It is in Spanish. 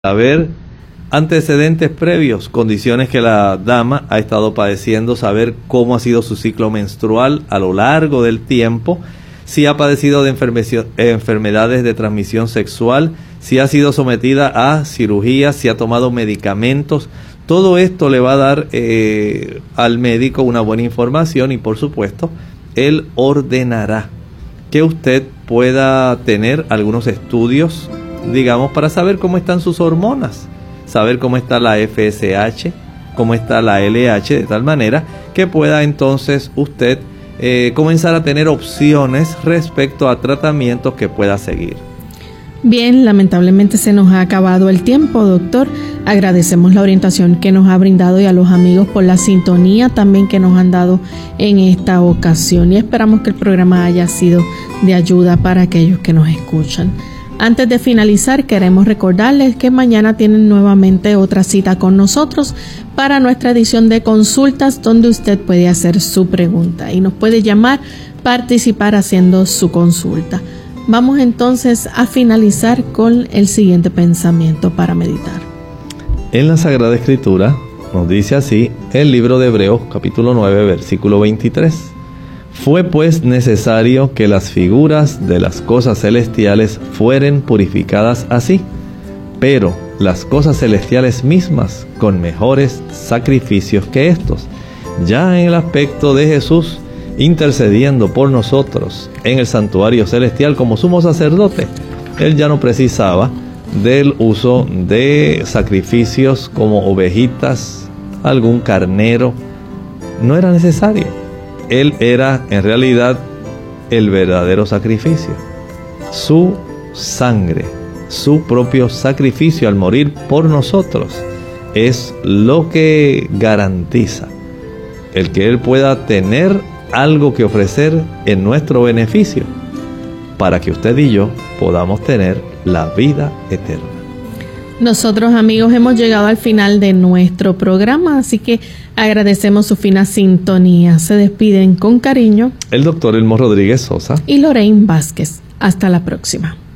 Saber antecedentes previos, condiciones que la dama ha estado padeciendo, saber cómo ha sido su ciclo menstrual a lo largo del tiempo, si ha padecido de enfermedades de transmisión sexual, si ha sido sometida a cirugías, si ha tomado medicamentos. Todo esto le va a dar al médico una buena información y, por supuesto, él ordenará que usted pueda tener algunos estudios, digamos, para saber cómo están sus hormonas, saber cómo está la FSH, cómo está la LH, de tal manera que pueda entonces usted comenzar a tener opciones respecto a tratamientos que pueda seguir. Bien, lamentablemente se nos ha acabado el tiempo, doctor. Agradecemos la orientación que nos ha brindado y a los amigos por la sintonía también que nos han dado en esta ocasión, y esperamos que el programa haya sido de ayuda para aquellos que nos escuchan. Antes de finalizar, queremos recordarles que mañana tienen nuevamente otra cita con nosotros para nuestra edición de consultas, donde usted puede hacer su pregunta y nos puede llamar, participar haciendo su consulta. Vamos entonces a finalizar con el siguiente pensamiento para meditar. En la Sagrada Escritura nos dice así el libro de Hebreos capítulo 9 versículo 23. Fue pues necesario que las figuras de las cosas celestiales fueren purificadas así, pero las cosas celestiales mismas con mejores sacrificios que estos, ya en el aspecto de Jesús intercediendo por nosotros en el santuario celestial como sumo sacerdote. Él ya no precisaba del uso de sacrificios como ovejitas, algún carnero, no era necesario. Él era en realidad el verdadero sacrificio. Su sangre, su propio sacrificio al morir por nosotros es lo que garantiza el que Él pueda tener algo que ofrecer en nuestro beneficio para que usted y yo podamos tener la vida eterna. Nosotros, amigos, hemos llegado al final de nuestro programa, así que agradecemos su fina sintonía. Se despiden con cariño el doctor Elmo Rodríguez Sosa y Lorraine Vázquez. Hasta la próxima.